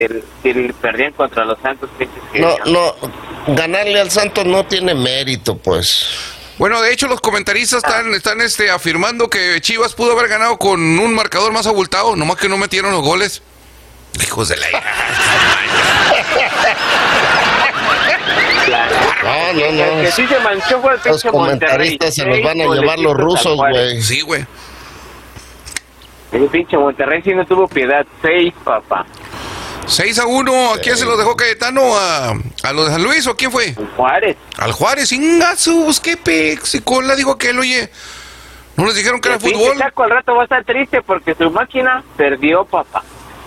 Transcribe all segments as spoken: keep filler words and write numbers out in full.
el, el perdían contra los Santos. No, no, ganarle al Santos no tiene mérito, pues. Bueno, de hecho los comentaristas están, están este, afirmando que Chivas pudo haber ganado con un marcador más abultado, nomás que no metieron los goles. Hijos de la... No, no, no. El que sí se manchó fue el Los pinche Monterrey. comentaristas se los van a llevar los rusos, güey. Sí, güey. El pinche Monterrey sí no tuvo piedad. Seis, papá. seis a uno, ¿a quién se los dejó Cayetano? ¿A, a los de San Luis o quién fue? Juárez. Al Juárez, ingasus, qué pexicola, digo aquel, oye. ¿No les dijeron que era El fútbol? Chaco al rato va a estar triste porque su máquina perdió, papá.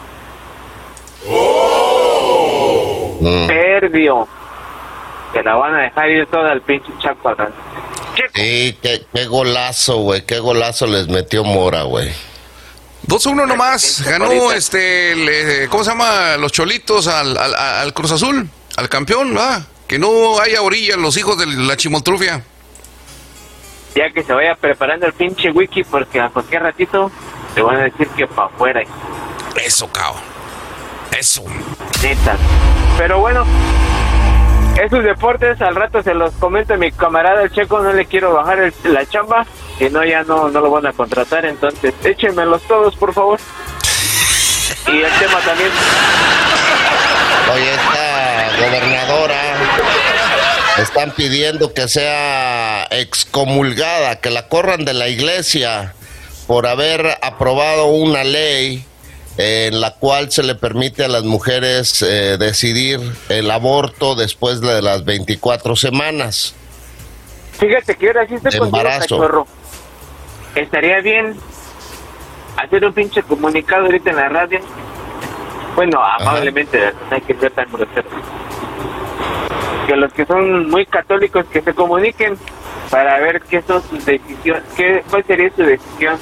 Oh. Perdió. Se la van a dejar ir toda al pinche Chaco al rato. Sí, qué, qué golazo, güey, qué golazo les metió Mora, güey. dos a uno nomás, ganó este, le, ¿cómo se llama? Los Cholitos al, al, al Cruz Azul, al campeón, ¿verdad? Que no haya orilla los hijos de la chimoltrufia. Ya que se vaya preparando el pinche wiki porque a cualquier ratito te van a decir que pa' afuera. Eso, cao. Eso. Neta. Pero bueno, esos deportes al rato se los comenta mi camarada el Checo, no le quiero bajar el, la chamba, si no ya no, no lo van a contratar, entonces échenmelos todos, por favor. Y el tema también. Oye, esta gobernadora están pidiendo que sea excomulgada, que la corran de la iglesia por haber aprobado una ley en la cual se le permite a las mujeres eh, decidir el aborto después de las veinticuatro semanas. Fíjate que ahora sí estoy contigo, cachorro. Estaría bien hacer un pinche comunicado ahorita en la radio. Bueno, amablemente, no hay que ser tan grosero. Que los que son muy católicos que se comuniquen para ver qué son sus decisiones, qué, cuál sería su decisión.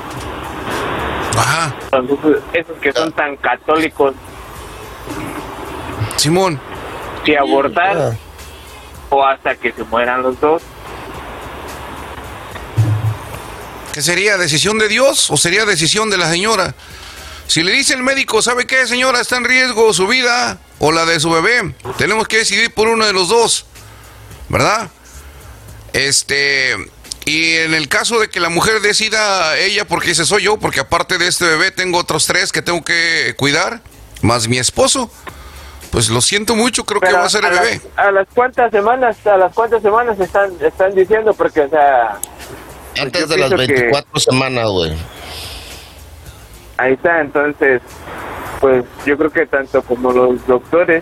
Ajá. Entonces, esos que son tan católicos. Simón. Si abortar ah. o hasta que se mueran los dos. ¿Qué sería? ¿Decisión de Dios o sería decisión de la señora? Si le dice el médico, ¿sabe qué, señora? Está en riesgo su vida o la de su bebé. Tenemos que decidir por uno de los dos, ¿verdad? Este... Y en el caso de que la mujer decida ella, porque ese soy yo, porque aparte de este bebé tengo otros tres que tengo que cuidar, más mi esposo, pues lo siento mucho, creo Pero que va a ser el a bebé. Las, a las cuántas semanas, a las cuántas semanas están están diciendo, porque o sea... Antes de las veinticuatro que... semanas, güey. Ahí está, entonces, pues yo creo que tanto como los doctores,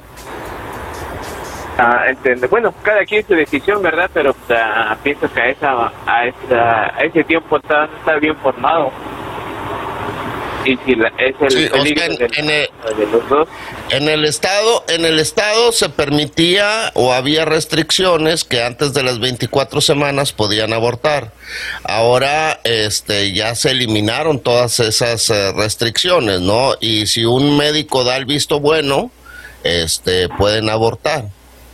Ah, entiende. Bueno, cada quien su decisión, ¿verdad? Pero uh, pienso que a esa a, esa, a ese tiempo está, está bien formado. Y si la, es el sí, peligro o sea, en, de, en el, de los dos. En el estado, en el estado se permitía o había restricciones que antes de las veinticuatro semanas podían abortar. Ahora, este, ya se eliminaron todas esas uh, restricciones, ¿no? Y si un médico da el visto bueno, este, pueden abortar.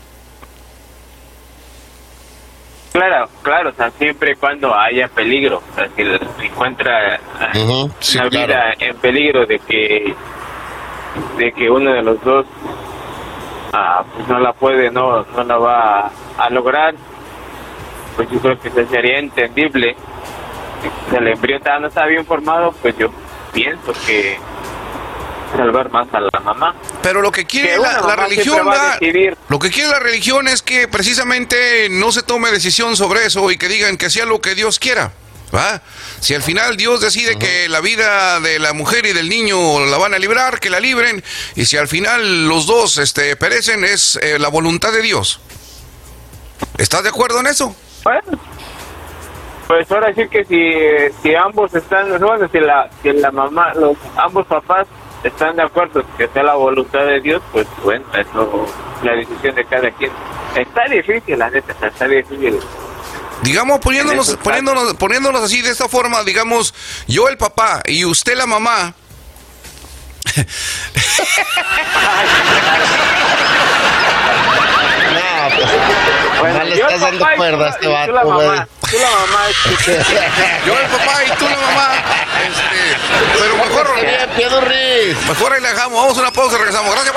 Claro, claro, o sea, siempre y cuando haya peligro, o sea, si se encuentra uh-huh, sí, una vida claro. en peligro de que de que uno de los dos ah, pues no la puede, no no la va a, a lograr, pues yo creo que sería entendible. Si el embrión no está bien formado, pues yo pienso que salvar más a la mamá. Pero lo que quiere que la, la religión va, lo que quiere la religión es que precisamente no se tome decisión sobre eso y que digan que sea lo que Dios quiera, ¿va? Si al final Dios decide uh-huh. que la vida de la mujer y del niño la van a librar, que la libren, y si al final los dos este perecen, es eh, la voluntad de Dios. ¿Estás de acuerdo en eso? Bueno, pues ahora sí que si si ambos están, bueno, si la si la mamá, los ambos papás están de acuerdo que sea la voluntad de Dios, pues bueno, eso es la decisión de cada quien. Está difícil, la neta, está difícil. Digamos, poniéndonos, poniéndonos, poniéndonos así de esta forma, digamos, yo el papá y usted la mamá. No, pues, bueno, no le estás dando cuerda a este vato, güey. Tú la mamá, este, yo el papá y tú la mamá, este, pero mejor, bien, mejor ahí la dejamos, vamos a una pausa y regresamos. Gracias.